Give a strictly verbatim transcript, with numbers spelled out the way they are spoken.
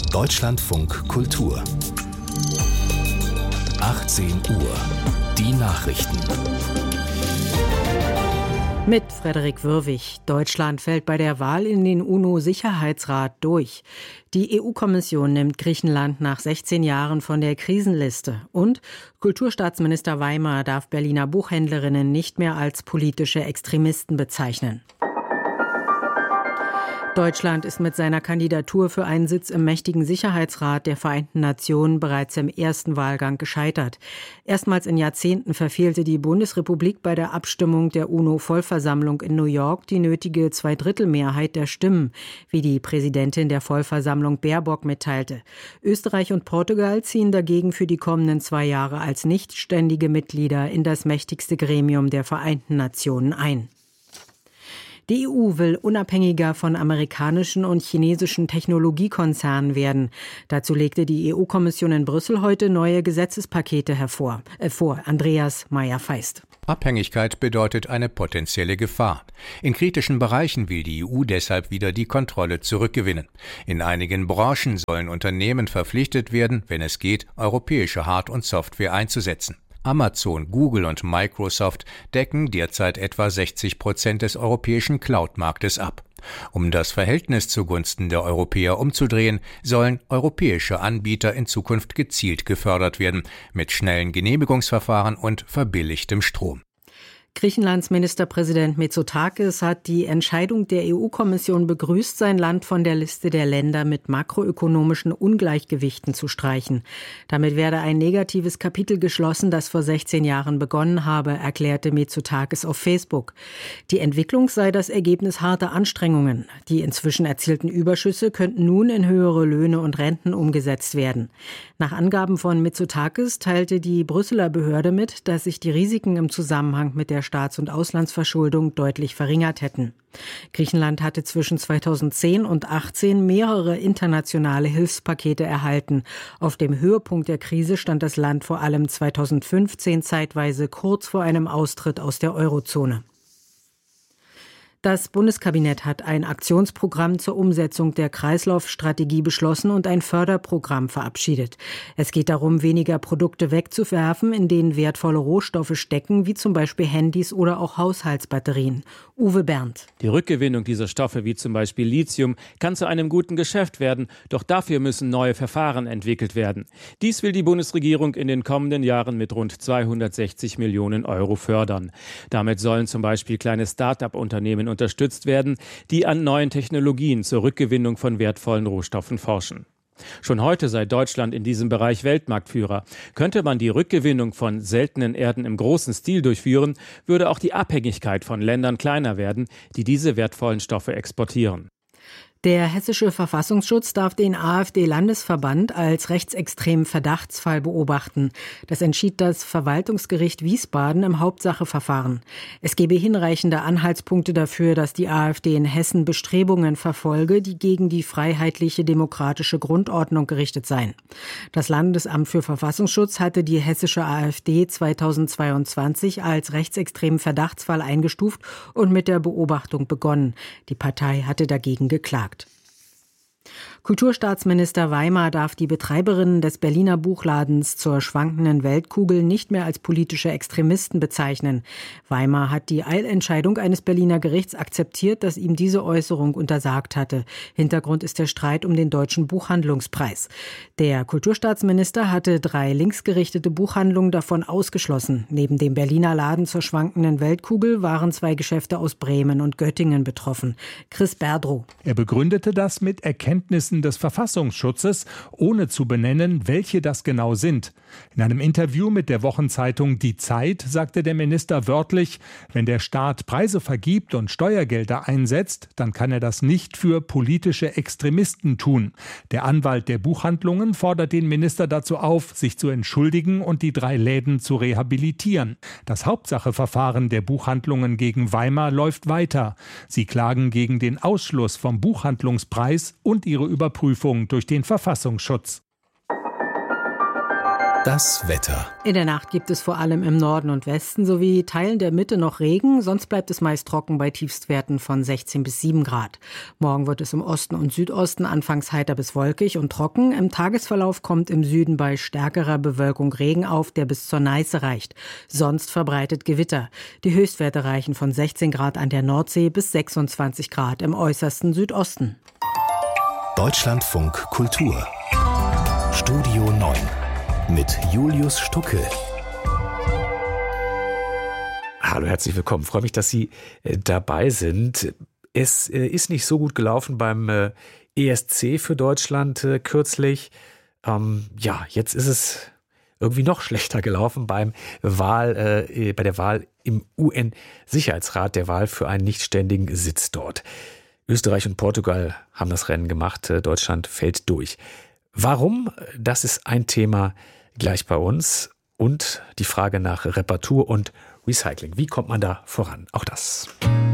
Deutschlandfunk Kultur. achtzehn Uhr. Die Nachrichten. Mit Frederik Würwig. Deutschland fällt bei der Wahl in den UNO-Sicherheitsrat durch. Die E U-Kommission nimmt Griechenland nach sechzehn Jahren von der Krisenliste. Und Kulturstaatsminister Weimer darf Berliner Buchhändlerinnen nicht mehr als politische Extremisten bezeichnen. Deutschland ist mit seiner Kandidatur für einen Sitz im mächtigen Sicherheitsrat der Vereinten Nationen bereits im ersten Wahlgang gescheitert. Erstmals in Jahrzehnten verfehlte die Bundesrepublik bei der Abstimmung der UNO-Vollversammlung in New York die nötige Zweidrittelmehrheit der Stimmen, wie die Präsidentin der Vollversammlung Baerbock mitteilte. Österreich und Portugal ziehen dagegen für die kommenden zwei Jahre als nichtständige Mitglieder in das mächtigste Gremium der Vereinten Nationen ein. Die E U will unabhängiger von amerikanischen und chinesischen Technologiekonzernen werden. Dazu legte die E U-Kommission in Brüssel heute neue Gesetzespakete hervor. Äh, vor. Andreas Meyer-Feist. Abhängigkeit bedeutet eine potenzielle Gefahr. In kritischen Bereichen will die E U deshalb wieder die Kontrolle zurückgewinnen. In einigen Branchen sollen Unternehmen verpflichtet werden, wenn es geht, europäische Hard- und Software einzusetzen. Amazon, Google und Microsoft decken derzeit etwa sechzig Prozent des europäischen Cloud-Marktes ab. Um das Verhältnis zugunsten der Europäer umzudrehen, sollen europäische Anbieter in Zukunft gezielt gefördert werden, mit schnellen Genehmigungsverfahren und verbilligtem Strom. Griechenlands Ministerpräsident Mitsotakis hat die Entscheidung der E U-Kommission begrüßt, sein Land von der Liste der Länder mit makroökonomischen Ungleichgewichten zu streichen. Damit werde ein negatives Kapitel geschlossen, das vor sechzehn Jahren begonnen habe, erklärte Mitsotakis auf Facebook. Die Entwicklung sei das Ergebnis harter Anstrengungen. Die inzwischen erzielten Überschüsse könnten nun in höhere Löhne und Renten umgesetzt werden. Nach Angaben von Mitsotakis teilte die Brüsseler Behörde mit, dass sich die Risiken im Zusammenhang mit der Staats- und Auslandsverschuldung deutlich verringert hätten. Griechenland hatte zwischen zweitausendzehn und achtzehn mehrere internationale Hilfspakete erhalten. Auf dem Höhepunkt der Krise stand das Land vor allem zweitausendfünfzehn zeitweise kurz vor einem Austritt aus der Eurozone. Das Bundeskabinett hat ein Aktionsprogramm zur Umsetzung der Kreislaufstrategie beschlossen und ein Förderprogramm verabschiedet. Es geht darum, weniger Produkte wegzuwerfen, in denen wertvolle Rohstoffe stecken, wie zum Beispiel Handys oder auch Haushaltsbatterien. Uwe Berndt. Die Rückgewinnung dieser Stoffe, wie zum Beispiel Lithium, kann zu einem guten Geschäft werden, doch dafür müssen neue Verfahren entwickelt werden. Dies will die Bundesregierung in den kommenden Jahren mit rund zweihundertsechzig Millionen Euro fördern. Damit sollen zum Beispiel kleine Start-up-Unternehmen unterstützt werden, die an neuen Technologien zur Rückgewinnung von wertvollen Rohstoffen forschen. Schon heute sei Deutschland in diesem Bereich Weltmarktführer. Könnte man die Rückgewinnung von seltenen Erden im großen Stil durchführen, würde auch die Abhängigkeit von Ländern kleiner werden, die diese wertvollen Stoffe exportieren. Der hessische Verfassungsschutz darf den AfD-Landesverband als rechtsextremen Verdachtsfall beobachten. Das entschied das Verwaltungsgericht Wiesbaden im Hauptsacheverfahren. Es gebe hinreichende Anhaltspunkte dafür, dass die AfD in Hessen Bestrebungen verfolge, die gegen die freiheitliche demokratische Grundordnung gerichtet seien. Das Landesamt für Verfassungsschutz hatte die hessische AfD zweitausendzweiundzwanzig als rechtsextremen Verdachtsfall eingestuft und mit der Beobachtung begonnen. Die Partei hatte dagegen geklagt. Kulturstaatsminister Weimer darf die Betreiberinnen des Berliner Buchladens zur schwankenden Weltkugel nicht mehr als politische Extremisten bezeichnen. Weimer hat die Eilentscheidung eines Berliner Gerichts akzeptiert, das ihm diese Äußerung untersagt hatte. Hintergrund ist der Streit um den Deutschen Buchhandlungspreis. Der Kulturstaatsminister hatte drei linksgerichtete Buchhandlungen davon ausgeschlossen. Neben dem Berliner Laden zur schwankenden Weltkugel waren zwei Geschäfte aus Bremen und Göttingen betroffen. Chris Berdrow. Er begründete das mit Erkenntnissen des Verfassungsschutzes, ohne zu benennen, welche das genau sind. In einem Interview mit der Wochenzeitung Die Zeit sagte der Minister wörtlich, wenn der Staat Preise vergibt und Steuergelder einsetzt, dann kann er das nicht für politische Extremisten tun. Der Anwalt der Buchhandlungen fordert den Minister dazu auf, sich zu entschuldigen und die drei Läden zu rehabilitieren. Das Hauptsacheverfahren der Buchhandlungen gegen Weimer läuft weiter. Sie klagen gegen den Ausschluss vom Buchhandlungspreis und ihre Überprüfung durch den Verfassungsschutz. Das Wetter. In der Nacht gibt es vor allem im Norden und Westen sowie Teilen der Mitte noch Regen. Sonst bleibt es meist trocken bei Tiefstwerten von sechzehn bis sieben Grad. Morgen wird es im Osten und Südosten anfangs heiter bis wolkig und trocken. Im Tagesverlauf kommt im Süden bei stärkerer Bewölkung Regen auf, der bis zur Neiße reicht. Sonst verbreitet Gewitter. Die Höchstwerte reichen von sechzehn Grad an der Nordsee bis sechsundzwanzig Grad im äußersten Südosten. Deutschlandfunk Kultur. Studio neun. Mit Julius Stucke. Hallo, herzlich willkommen. Ich freue mich, dass Sie äh, dabei sind. Es äh, ist nicht so gut gelaufen beim äh, E S C für Deutschland äh, kürzlich. Ähm, ja, jetzt ist es irgendwie noch schlechter gelaufen beim Wahl, äh, bei der Wahl im U N-Sicherheitsrat, der Wahl für einen nichtständigen Sitz dort. Österreich und Portugal haben das Rennen gemacht. Äh, Deutschland fällt durch. Warum? Das ist ein Thema gleich bei uns und die Frage nach Reparatur und Recycling. Wie kommt man da voran? Auch das.